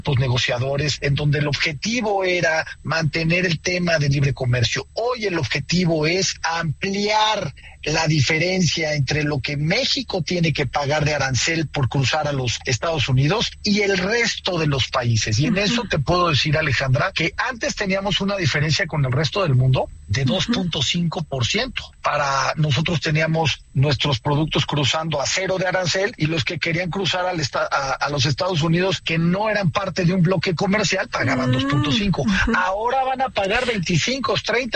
los negociadores, en donde el objetivo era mantener el tema de libre comercio. Hoy el objetivo es ampliar la diferencia entre lo que México tiene que pagar de arancel por cruzar a los Estados Unidos y el resto de los países. Y en eso te puedo decir, Alejandra, que antes teníamos una diferencia con el resto del mundo de 2.5%. Para nosotros teníamos nuestros productos cruzando a cero de arancel y los que querían cruzar a los Estados Unidos, que no eran parte de un bloque comercial, pagaban 2.5. Ahora van a pagar 25, 30,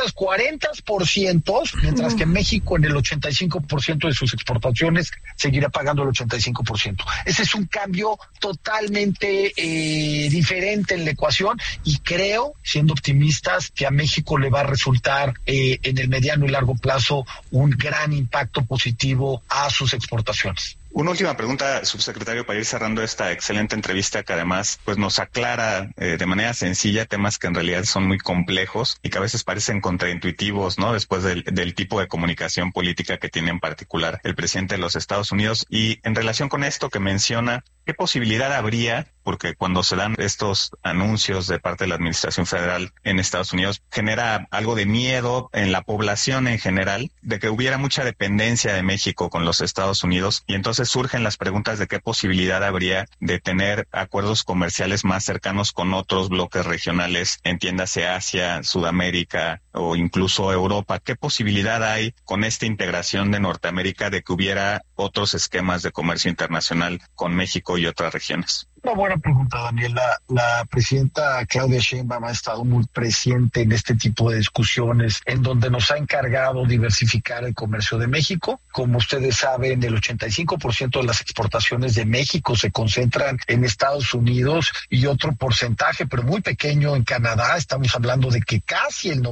40%, mientras que México en el 85% de sus exportaciones seguirá pagando el 85%. Ese es un cambio totalmente diferente en la ecuación y creo, siendo optimistas, que a México le va a resultar en el mediano y largo plazo un gran impacto positivo a sus exportaciones. Una última pregunta, subsecretario, para ir cerrando esta excelente entrevista que además pues nos aclara de manera sencilla temas que en realidad son muy complejos y que a veces parecen contraintuitivos, ¿no? Después del tipo de comunicación política que tiene en particular el presidente de los Estados Unidos. Y en relación con esto que menciona, ¿qué posibilidad habría? Porque cuando se dan estos anuncios de parte de la Administración Federal en Estados Unidos, genera algo de miedo en la población en general, de que hubiera mucha dependencia de México con los Estados Unidos, y entonces surgen las preguntas de qué posibilidad habría de tener acuerdos comerciales más cercanos con otros bloques regionales, entiéndase Asia, Sudamérica o incluso Europa. ¿Qué posibilidad hay con esta integración de Norteamérica de que hubiera otros esquemas de comercio internacional con México y otras regiones? Una buena pregunta, Daniel. La presidenta Claudia Sheinbaum ha estado muy presente en este tipo de discusiones, en donde nos ha encargado diversificar el comercio de México. Como ustedes saben, el 85% de las exportaciones de México se concentran en Estados Unidos y otro porcentaje, pero muy pequeño, en Canadá. Estamos hablando de que casi el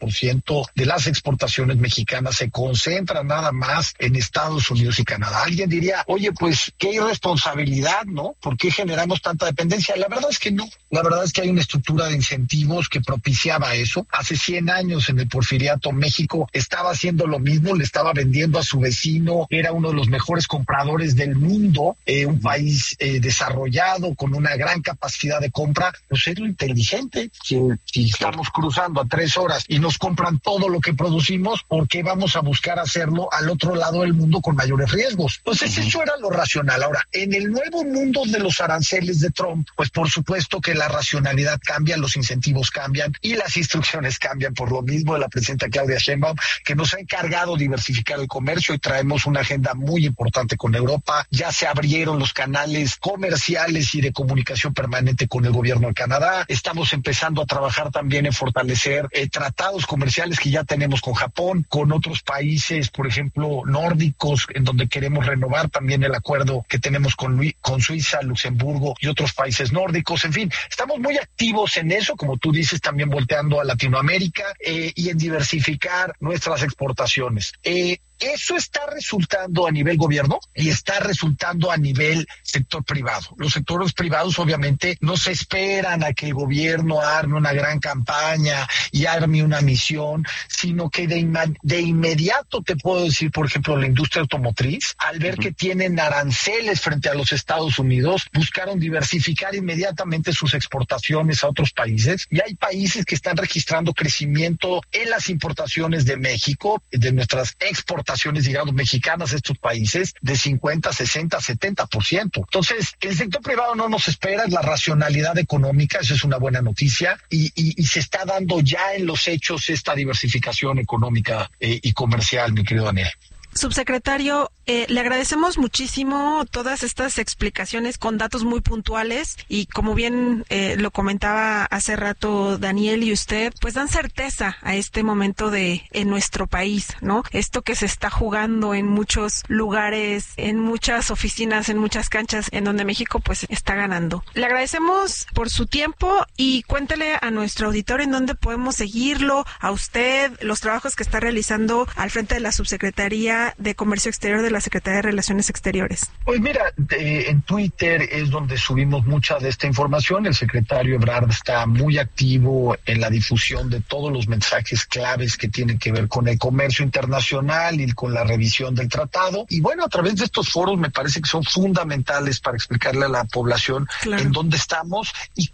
90% de las exportaciones mexicanas se concentran nada más en Estados Unidos y Canadá. Alguien diría, oye, pues qué irresponsabilidad, ¿no? ¿Por qué generamos tanta dependencia? La verdad es que no. La verdad es que hay una estructura de incentivos que propiciaba eso. Hace 100 años en el Porfiriato México estaba haciendo lo mismo, le estaba vendiendo a su vecino, era uno de los mejores compradores del mundo, un país desarrollado con una gran capacidad de compra. Pues es lo inteligente. Si estamos cruzando a 3 horas y nos compran todo lo que producimos, ¿por qué vamos a buscar hacerlo al otro lado del mundo con mayores riesgos? Entonces eso era lo racional. Ahora, en el nuevo mundo de los aranceles de Trump, pues por supuesto que la racionalidad cambia, los incentivos cambian y las instrucciones cambian. Por lo mismo de la presidenta Claudia Sheinbaum, que nos ha encargado de diversificar el comercio, y traemos una agenda muy importante con Europa. Ya se abrieron los canales comerciales y de comunicación permanente con el gobierno de Canadá. Estamos empezando a trabajar también en fortalecer tratados comerciales que ya tenemos con Japón, con otros países, por ejemplo, nórdicos, en donde queremos renovar también el acuerdo que tenemos con Suiza, Luxemburgo y otros países nórdicos. En fin, estamos muy activos en eso, como tú dices, también volteando a Latinoamérica y en diversificar nuestras exportaciones. Eso está resultando a nivel gobierno y está resultando a nivel sector privado. Los sectores privados obviamente no se esperan a que el gobierno arme una gran campaña y arme una misión, sino que de inmediato te puedo decir, por ejemplo, la industria automotriz, al ver que tienen aranceles frente a los Estados Unidos, buscaron diversificar inmediatamente sus exportaciones a otros países, y hay países que están registrando crecimiento en las importaciones de México, de nuestras exportaciones, digamos, mexicanas a estos países, de 50, 60, 70%. Entonces, el sector privado no nos espera, es la racionalidad económica, eso es una buena noticia, y se está dando ya en los hechos esta diversificación económica y comercial, mi querido Daniel. Subsecretario, le agradecemos muchísimo todas estas explicaciones con datos muy puntuales y, como bien lo comentaba hace rato Daniel y usted, pues dan certeza a este momento en nuestro país, ¿no? Esto que se está jugando en muchos lugares, en muchas oficinas, en muchas canchas, en donde México pues está ganando. Le agradecemos por su tiempo y cuéntele a nuestro auditorio en dónde podemos seguirlo, a usted, los trabajos que está realizando al frente de la Subsecretaría cuenta de Comercio Exterior de la Secretaría de Relaciones Exteriores? Pues mira, en Twitter es donde subimos mucha de esta información. El secretario Ebrard está muy activo en la difusión de todos los mensajes claves que tienen que ver con el comercio internacional y con la revisión del tratado. Y bueno, a través de estos foros me parece que son fundamentales para explicarle a la población en dónde estamos y